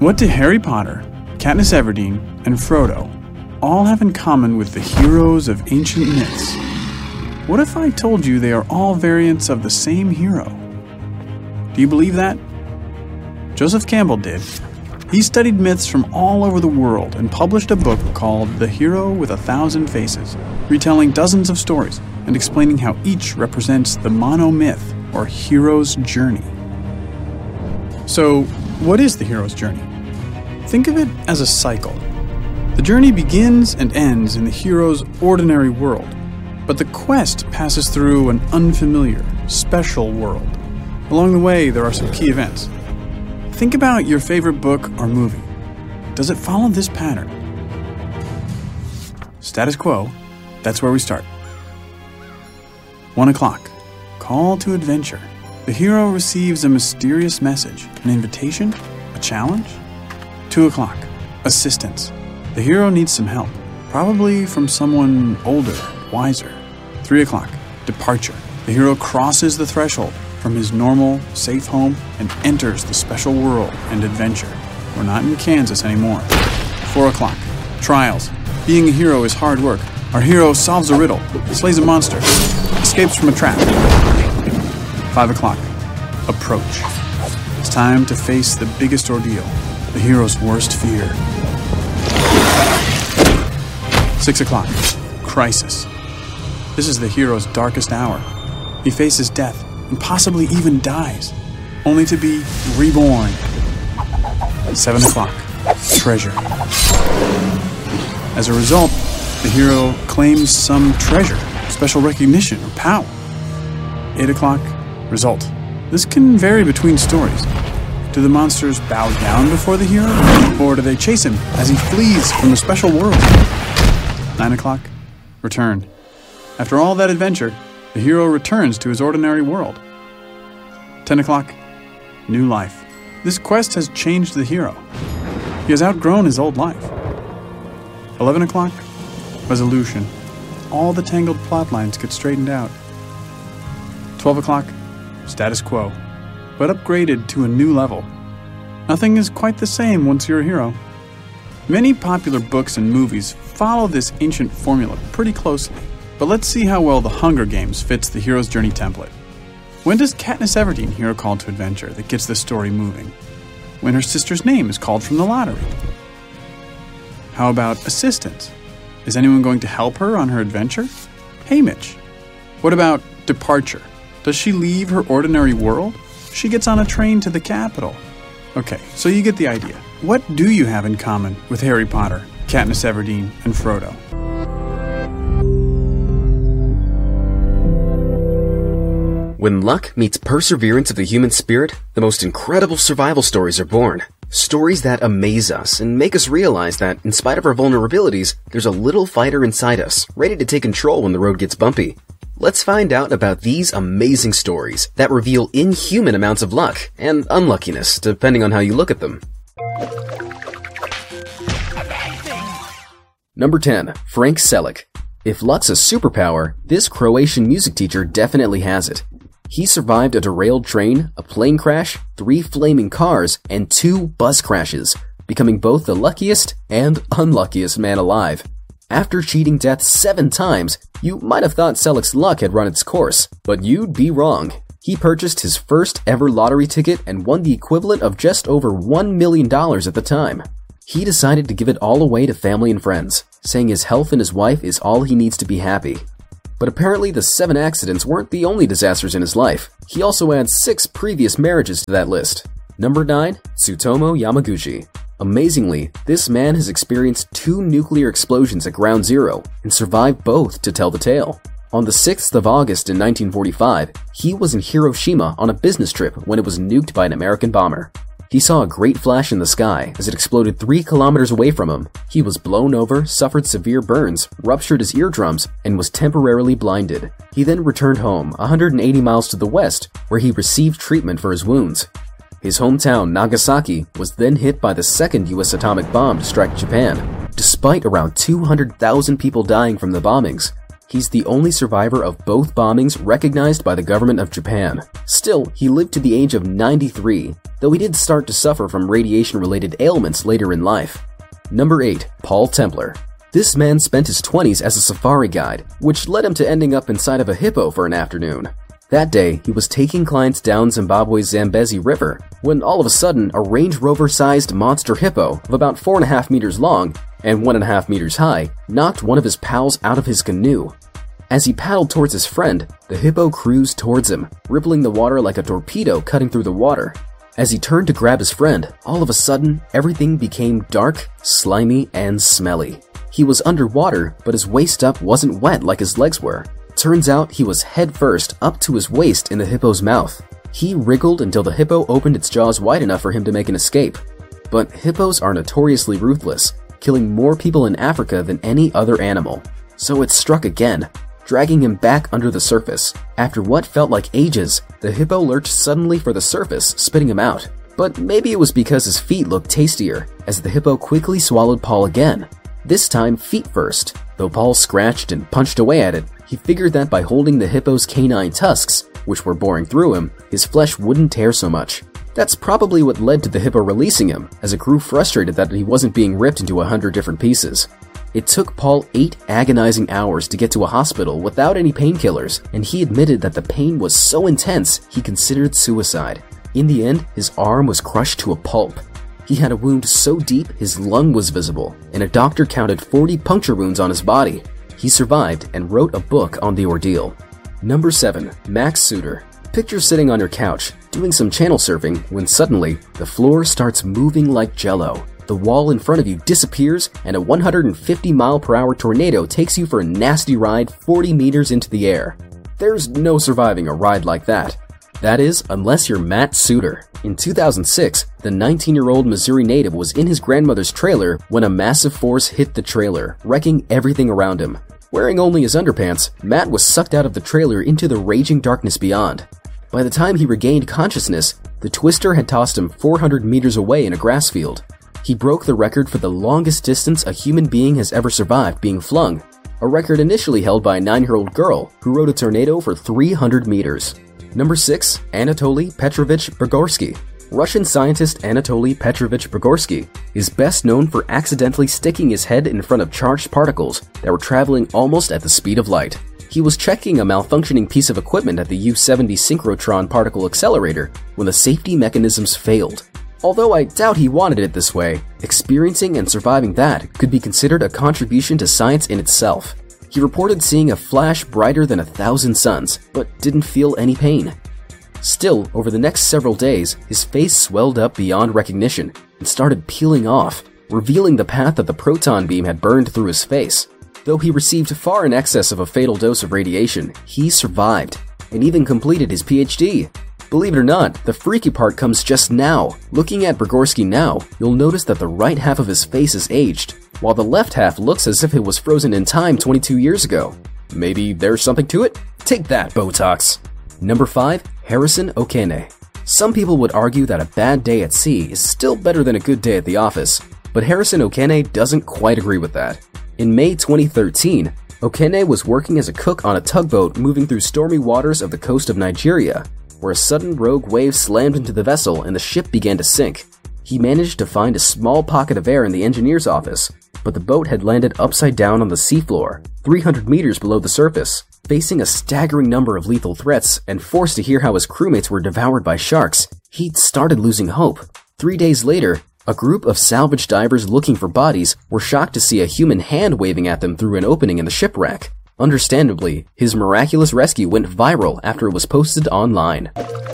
What do Harry Potter, Katniss Everdeen, and Frodo all have in common with the heroes of ancient myths? What if I told you they are all variants of the same hero? Do you believe that? Joseph Campbell did. He studied myths from all over the world and published a book called The Hero with a Thousand Faces, retelling dozens of stories and explaining how each represents the monomyth or hero's journey. So, what is the hero's journey? Think of it as a cycle. The journey begins and ends in the hero's ordinary world, but the quest passes through an unfamiliar, special world. Along the way, there are some key events. Think about your favorite book or movie. Does it follow this pattern? Status quo, that's where we start. 1 o'clock, call to adventure. The hero receives a mysterious message, an invitation, a challenge. 2 o'clock, assistance. The hero needs some help, probably from someone older, wiser. 3 o'clock, departure. The hero crosses the threshold from his normal, safe home and enters the special world and adventure. We're not in Kansas anymore. 4 o'clock, trials. Being a hero is hard work. Our hero solves a riddle, slays a monster, escapes from a trap. 5 o'clock, approach. It's time to face the biggest ordeal, the hero's worst fear. 6 o'clock, crisis. This is the hero's darkest hour. He faces death and possibly even dies, only to be reborn. 7 o'clock, treasure. As a result, the hero claims some treasure, special recognition, or power. 8 o'clock, result. This can vary between stories. Do the monsters bow down before the hero, or do they chase him as he flees from the special world? 9 o'clock, return. After all that adventure, the hero returns to his ordinary world. 10 o'clock, new life. This quest has changed the hero. He has outgrown his old life. 11 o'clock, resolution. All the tangled plot lines get straightened out. 12 o'clock, status quo, but upgraded to a new level. Nothing is quite the same once you're a hero. Many popular books and movies follow this ancient formula pretty closely, but let's see how well The Hunger Games fits the hero's journey template. When does Katniss Everdeen hear a call to adventure that gets the story moving? When her sister's name is called from the lottery. How about assistance? Is anyone going to help her on her adventure? Hey, Mitch. What about departure? Does she leave her ordinary world? She gets on a train to the capital. Okay, so you get the idea. What do you have in common with Harry Potter, Katniss Everdeen, and Frodo? When luck meets perseverance of the human spirit, the most incredible survival stories are born. Stories that amaze us and make us realize that, in spite of our vulnerabilities, there's a little fighter inside us, ready to take control when the road gets bumpy. Let's find out about these amazing stories that reveal inhuman amounts of luck and unluckiness, depending on how you look at them. Number 10. Frank Selick. If luck's a superpower, this Croatian music teacher definitely has it. He survived a derailed train, a plane crash, 3 flaming cars, and 2 bus crashes, becoming both the luckiest and unluckiest man alive. After cheating death 7 times, you might have thought Selick's luck had run its course, but you'd be wrong. He purchased his first ever lottery ticket and won the equivalent of just over $1 million at the time. He decided to give it all away to family and friends, saying his health and his wife is all he needs to be happy. But apparently the 7 accidents weren't the only disasters in his life. He also had 6 previous marriages to that list. Number 9. Tsutomu Yamaguchi. Amazingly, this man has experienced 2 nuclear explosions at Ground Zero and survived both to tell the tale. On the 6th of August in 1945, he was in Hiroshima on a business trip when it was nuked by an American bomber. He saw a great flash in the sky as it exploded 3 kilometers away from him. He was blown over, suffered severe burns, ruptured his eardrums, and was temporarily blinded. He then returned home 180 miles to the west, where he received treatment for his wounds. His hometown, Nagasaki, was then hit by the second U.S. atomic bomb to strike Japan. Despite around 200,000 people dying from the bombings, He's the only survivor of both bombings recognized by the government of Japan. Still, he lived to the age of 93, though he did start to suffer from radiation-related ailments later in life. Number 8. Paul Templar. This man spent his 20s as a safari guide, which led him to ending up inside of a hippo for an afternoon. That day, he was taking clients down Zimbabwe's Zambezi River, when all of a sudden, a Range Rover-sized monster hippo of about 4.5 meters long and 1.5 meters high knocked one of his pals out of his canoe. As he paddled towards his friend, the hippo cruised towards him, rippling the water like a torpedo cutting through the water. As he turned to grab his friend, all of a sudden, everything became dark, slimy, and smelly. He was underwater, but his waist up wasn't wet like his legs were. Turns out he was head first up to his waist in the hippo's mouth. He wriggled until the hippo opened its jaws wide enough for him to make an escape. But hippos are notoriously ruthless, killing more people in Africa than any other animal. So it struck again, dragging him back under the surface. After what felt like ages, the hippo lurched suddenly for the surface, spitting him out. But maybe it was because his feet looked tastier, as the hippo quickly swallowed Paul again. This time feet first. Though Paul scratched and punched away at it, he figured that by holding the hippo's canine tusks, which were boring through him, his flesh wouldn't tear so much. That's probably what led to the hippo releasing him, as it grew frustrated that he wasn't being ripped into 100 different pieces. It took Paul 8 agonizing hours to get to a hospital without any painkillers, and he admitted that the pain was so intense he considered suicide. In the end, his arm was crushed to a pulp. He had a wound so deep his lung was visible, and a doctor counted 40 puncture wounds on his body. He survived and wrote a book on the ordeal. Number 7. Max Suter. Picture sitting on your couch, doing some channel surfing, when suddenly, the floor starts moving like jello. The wall in front of you disappears, and a 150-mile-per-hour tornado takes you for a nasty ride 40 meters into the air. There's no surviving a ride like that. That is, unless you're Matt Suter. In 2006, the 19-year-old Missouri native was in his grandmother's trailer when a massive force hit the trailer, wrecking everything around him. Wearing only his underpants, Matt was sucked out of the trailer into the raging darkness beyond. By the time he regained consciousness, the twister had tossed him 400 meters away in a grass field. He broke the record for the longest distance a human being has ever survived being flung, a record initially held by a 9-year-old girl who rode a tornado for 300 meters. Number 6. Anatoly Petrovich Brigorsky. Russian scientist Anatoly Petrovich Brigorsky is best known for accidentally sticking his head in front of charged particles that were traveling almost at the speed of light. He was checking a malfunctioning piece of equipment at the U-70 synchrotron particle accelerator when the safety mechanisms failed. Although I doubt he wanted it this way, experiencing and surviving that could be considered a contribution to science in itself. He reported seeing a flash brighter than 1,000 suns, but didn't feel any pain. Still, over the next several days, his face swelled up beyond recognition and started peeling off, revealing the path that the proton beam had burned through his face. Though he received far in excess of a fatal dose of radiation, he survived, and even completed his PhD. Believe it or not, the freaky part comes just now. Looking at Brigorsky now, you'll notice that the right half of his face is aged, while the left half looks as if it was frozen in time 22 years ago. Maybe there's something to it? Take that, Botox! Number 5. Harrison Okene. Some people would argue that a bad day at sea is still better than a good day at the office, but Harrison Okene doesn't quite agree with that. In May 2013, Okene was working as a cook on a tugboat moving through stormy waters of the coast of Nigeria, where a sudden rogue wave slammed into the vessel and the ship began to sink. He managed to find a small pocket of air in the engineer's office, but the boat had landed upside down on the seafloor, 300 meters below the surface. Facing a staggering number of lethal threats and forced to hear how his crewmates were devoured by sharks, he'd started losing hope. 3 days later, a group of salvage divers looking for bodies were shocked to see a human hand waving at them through an opening in the shipwreck. Understandably, his miraculous rescue went viral after it was posted online.